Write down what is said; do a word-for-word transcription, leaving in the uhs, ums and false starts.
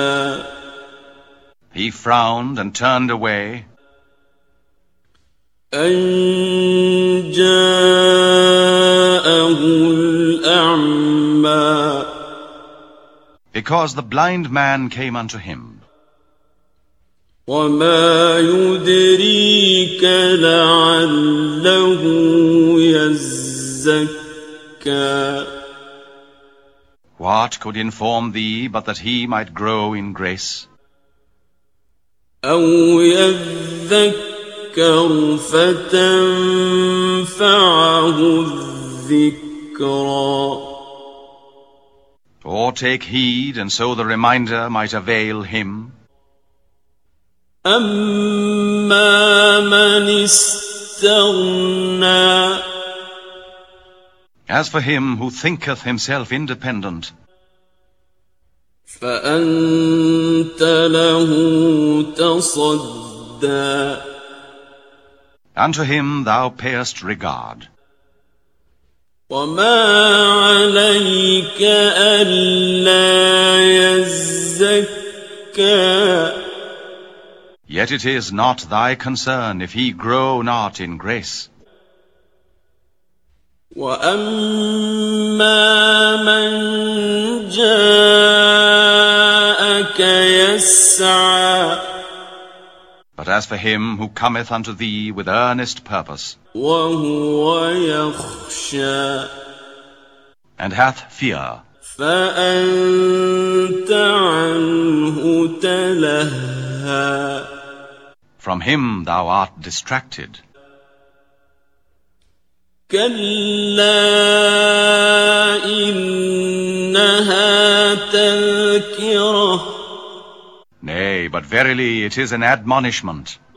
He frowned and turned away. أن جاءه الأعمى. Because the blind man came unto him. وما يدريك لعله يزكى. What could inform thee but that he might grow in grace? أو يذكر فتنفعه الذكرى. Or take heed, and so the reminder might avail him. أما من استغنى. As for him who thinketh himself independent, فأنت له تصدى. unto him thou payest regard. وما عليك ألا يزكى. Yet it is not thy concern if he grow not in grace. وأما من جاءك يسعى. But as for him who cometh unto thee with earnest purpose, وهو يخشى. and hath fear, فأنت عنه تلهى. from him thou art distracted. كلا إنها تذكرة. Nay, but verily it is an admonishment.